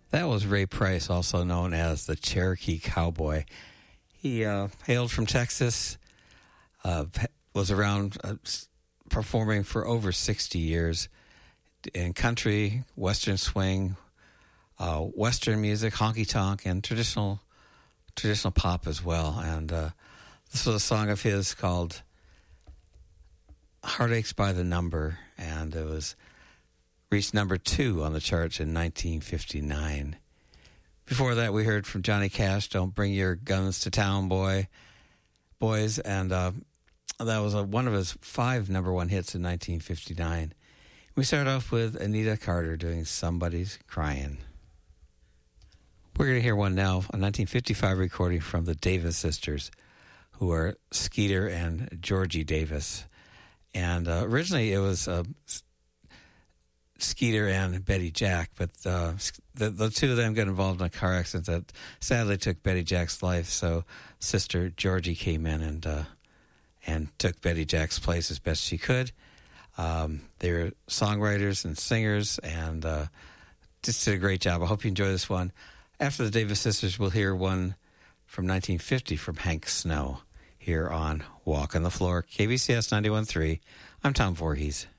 That was Ray Price, also known as the Cherokee Cowboy. He hailed from Texas, was around performing for over 60 years in country, western swing, western music, honky-tonk, and traditional pop as well. And this was a song of his called Heartaches by the Number, and it was reached number 2 on the charts in 1959. Before that, we heard from Johnny Cash, Don't Bring Your Guns to Town, Boys, and that was one of his 5 number 1 hits in 1959. We started off with Anita Carter doing Somebody's Crying. We're going to hear one now, a 1955 recording from the Davis sisters, who are Skeeter and Georgie Davis. And originally it was Skeeter and Betty Jack, but the two of them got involved in a car accident that sadly took Betty Jack's life. So sister Georgie came in and took Betty Jack's place as best she could. They're songwriters and singers, and just did a great job. I hope you enjoy this one. After the Davis sisters, we'll hear one from 1950 from Hank Snow here on Walk on the Floor, KBCS 91.3. I'm Tom Voorhees.